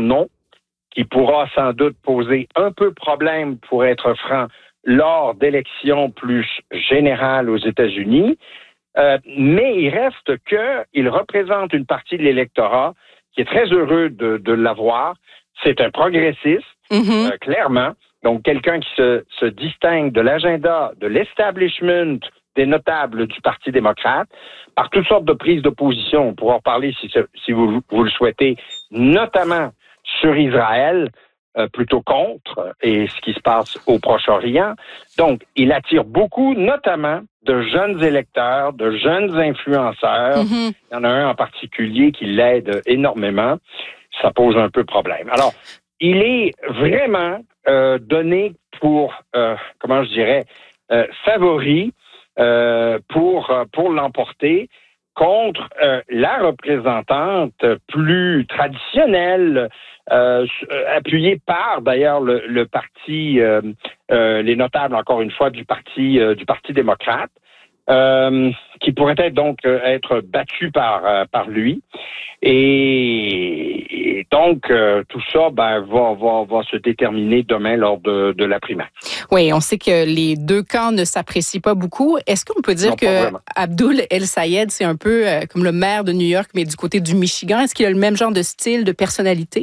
nom, qui pourra sans doute poser un peu problème, pour être franc, lors d'élections plus générales aux États-Unis. Mais il reste qu'il représente une partie de l'électorat qui est très heureux de l'avoir. C'est un progressiste, clairement. Donc, quelqu'un qui se distingue de l'agenda, de l'establishment des notables du Parti démocrate, par toutes sortes de prises d'opposition. On pourra en parler si vous le souhaitez, notamment sur Israël, plutôt contre, et ce qui se passe au Proche-Orient. Donc, il attire beaucoup, notamment, de jeunes électeurs, de jeunes influenceurs. Il y en a un en particulier qui l'aide énormément. Ça pose un peu problème. Alors, il est vraiment donné pour, favori pour l'emporter contre la représentante plus traditionnelle, appuyée par, d'ailleurs, le parti, les notables, encore une fois, du Parti démocrate, qui pourrait être battu par lui. Et donc, tout ça va se déterminer demain lors de la primaire. Oui, on sait que les deux camps ne s'apprécient pas beaucoup. Est-ce qu'on peut dire que Abdul El-Sayed, c'est un peu comme le maire de New York, mais du côté du Michigan? Est-ce qu'il a le même genre de style, de personnalité?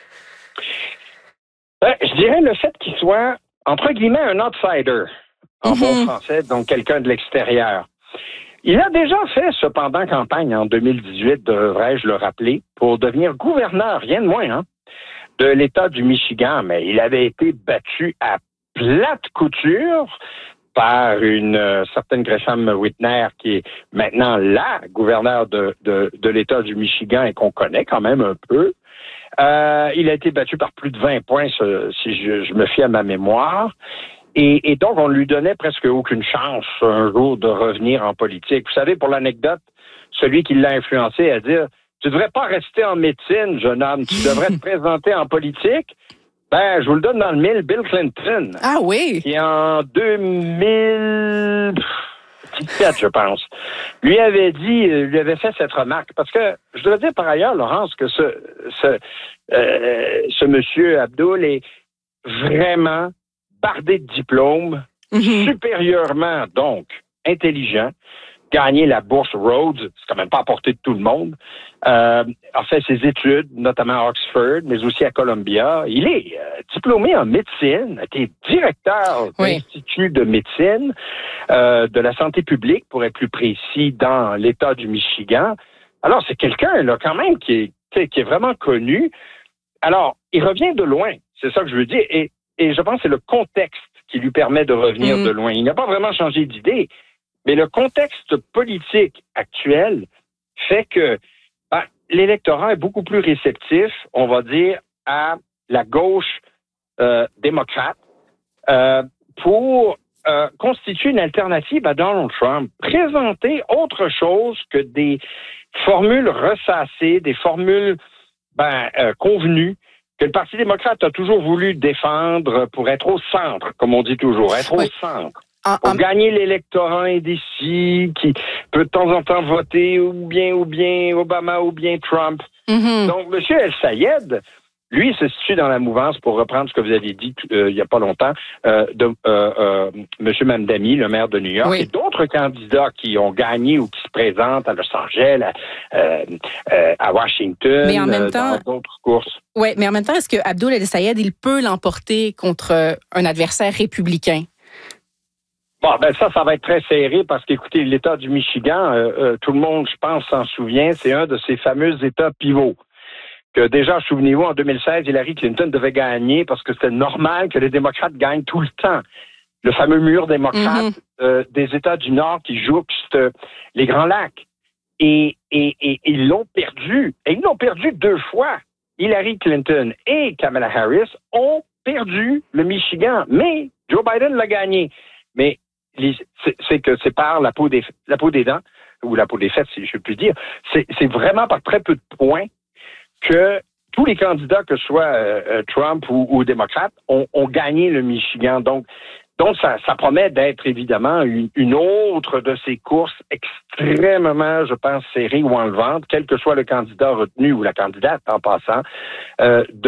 Je dirais le fait qu'il soit, entre guillemets, un outsider, en bon français, donc quelqu'un de l'extérieur. Il a déjà fait, cependant, campagne en 2018, devrais-je le rappeler, pour devenir gouverneur, rien de moins, de l'État du Michigan. Mais il avait été battu à plate couture par une certaine Gresham Whitner, qui est maintenant la gouverneure de l'État du Michigan et qu'on connaît quand même un peu. Il a été battu par plus de 20 points, si je me fie à ma mémoire. Et donc, on lui donnait presque aucune chance un jour de revenir en politique. Vous savez, pour l'anecdote, celui qui l'a influencé à dire « Tu devrais pas rester en médecine, jeune homme, tu devrais te présenter en politique », je vous le donne dans le mille, Bill Clinton. Ah oui? Qui en 2017, je pense, lui avait fait cette remarque. Parce que, je dois dire par ailleurs, Laurence, que ce monsieur Abdul est vraiment bardé de diplômes, supérieurement, donc, intelligent, gagné la bourse Rhodes, c'est quand même pas à portée de tout le monde, a fait ses études, notamment à Oxford, mais aussi à Columbia. Il est diplômé en médecine, a été directeur d'Institut de médecine, de la santé publique, pour être plus précis, dans l'État du Michigan. Alors, c'est quelqu'un, là, quand même, qui est vraiment connu. Alors, il revient de loin, c'est ça que je veux dire, et je pense que c'est le contexte qui lui permet de revenir de loin. Il n'a pas vraiment changé d'idée, mais le contexte politique actuel fait que l'électorat est beaucoup plus réceptif, on va dire, à la gauche démocrate pour constituer une alternative à Donald Trump, présenter autre chose que des formules ressassées, des formules convenues, que le Parti démocrate a toujours voulu défendre pour être au centre, comme on dit toujours, être au centre. Pour gagner l'électorat indécis, qui peut de temps en temps voter ou bien Obama ou bien Trump. Donc, M. El-Sayed, lui, se situe dans la mouvance, pour reprendre ce que vous avez dit il n'y a pas longtemps, de M. Mamdani, le maire de New York, et d'autres candidats qui ont gagné ou qui se présentent à Los Angeles, à Washington, mais en même temps, dans d'autres courses. Oui, mais en même temps, est-ce que Abdul El-Sayed, il peut l'emporter contre un adversaire républicain? Bon, ça va être très serré parce qu'écoutez, l'État du Michigan, tout le monde, je pense, s'en souvient, c'est un de ces fameux États pivots. Que déjà, souvenez-vous, en 2016, Hillary Clinton devait gagner parce que c'était normal que les démocrates gagnent tout le temps. Le fameux mur démocrate des États du Nord qui jouxte les Grands Lacs. Et ils l'ont perdu. Et ils l'ont perdu 2 fois. Hillary Clinton et Kamala Harris ont perdu le Michigan. Mais Joe Biden l'a gagné. Mais c'est que c'est par la peau des dents, ou la peau des fesses, si je puis dire. C'est vraiment par très peu de points que tous les candidats, que ce soit Trump ou démocrates, ont gagné le Michigan. Donc ça promet d'être évidemment une autre de ces courses extrêmement, je pense, serrées ou enlevantes, quel que soit le candidat retenu ou la candidate en passant,